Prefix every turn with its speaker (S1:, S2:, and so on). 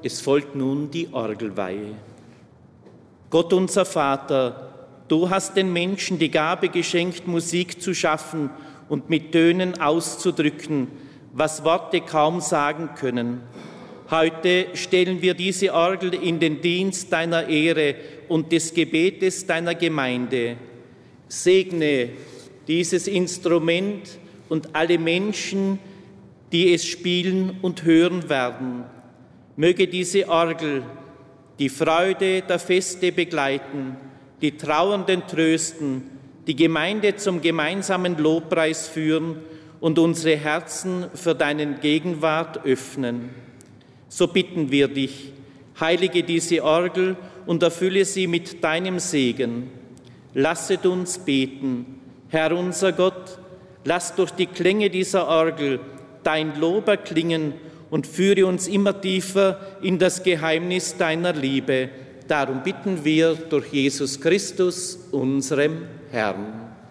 S1: Es folgt nun die Orgelweihe. Gott unser Vater, du hast den Menschen die Gabe geschenkt, Musik zu schaffen und mit Tönen auszudrücken, was Worte kaum sagen können. Heute stellen wir diese Orgel in den Dienst deiner Ehre und des Gebetes deiner Gemeinde. Segne dieses Instrument und alle Menschen, die es spielen und hören werden. Möge diese Orgel die Freude der Feste begleiten, die Trauernden trösten, die Gemeinde zum gemeinsamen Lobpreis führen und unsere Herzen für deinen Gegenwart öffnen. So bitten wir dich, heilige diese Orgel und erfülle sie mit deinem Segen. Lasset uns beten. Herr unser Gott, lass durch die Klänge dieser Orgel dein Lob erklingen und führe uns immer tiefer in das Geheimnis deiner Liebe. Darum bitten wir durch Jesus Christus, unserem Herrn.